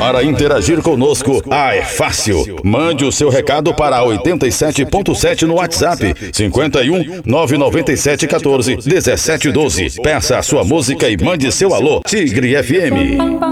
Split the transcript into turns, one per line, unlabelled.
Para interagir conosco, é fácil. Mande o seu recado para 87.7 no WhatsApp, 51 997 14 17 12. Peça a sua música e mande seu alô. Tigre FM.